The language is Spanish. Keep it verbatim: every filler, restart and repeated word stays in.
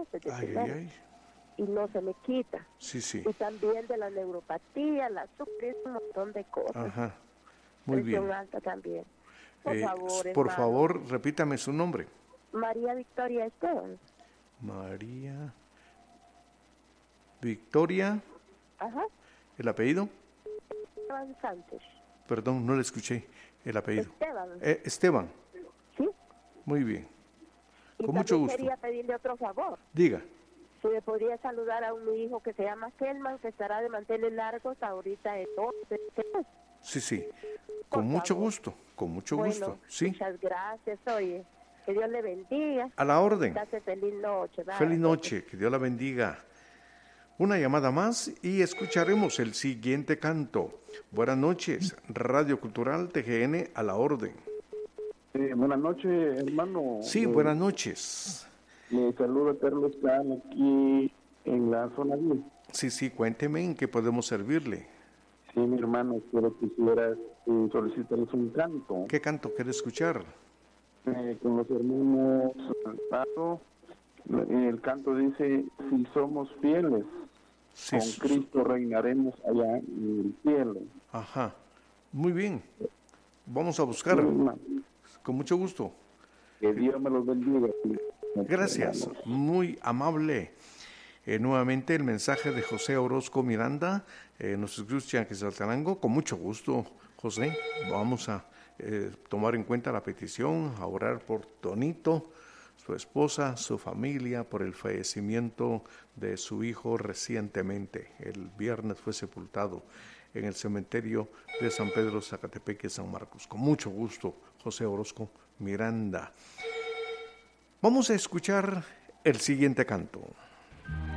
meses de Ay, tener, ay, ay. y no se me quita. Sí, sí. Y también de la neuropatía, la azúcar, un montón de cosas. Ajá. Muy Presión bien. alta también. Por Eh, favor, por hermano. favor, repítame su nombre. María Victoria Esteban. María Victoria. Ajá. ¿El apellido? Esteban Sánchez. Perdón, no le escuché el apellido. Esteban. Eh, Esteban. Sí. Muy bien. Y Con mucho también gusto. quería pedirle otro favor. Diga. Si me podría saludar a un mi hijo que se llama Kelman, que estará de manteles largos ahorita en once. Sí, sí. Por Con mucho favor. gusto, con mucho Bueno, gusto. Sí. muchas gracias, oye. Que Dios le bendiga. A la orden. Pase feliz noche. Bye. Feliz noche, que Dios la bendiga. Una llamada más y escucharemos el siguiente canto. Buenas noches, Radio Cultural T G N, a la orden. Eh, buenas noches, hermano. Sí, eh, buenas noches. Le saludo Carlos Can aquí en la zona diez. Sí, sí, cuénteme en qué podemos servirle. Sí, mi hermano, quiero quisiera eh, solicitarles un canto. ¿Qué canto quiere escuchar? Eh, con los hermanos Alfaro. El canto dice, si somos fieles, Sí, con su- Cristo reinaremos allá en el cielo. Ajá. Muy bien. Vamos a Sí, buscar. hermano. Con mucho gusto. Que Dios me los bendiga. Gracias. Hermanos. Muy amable. Eh, nuevamente el mensaje de José Orozco Miranda. Eh, nos escucha que Saltarango. Con mucho gusto, José. Vamos a eh, tomar en cuenta la petición, a orar por Tonito, su esposa, su familia, por el fallecimiento de su hijo recientemente. El viernes fue sepultado en el cementerio de San Pedro, Zacatepeque, San Marcos. Con mucho gusto, José Orozco Miranda. Vamos a escuchar el siguiente canto.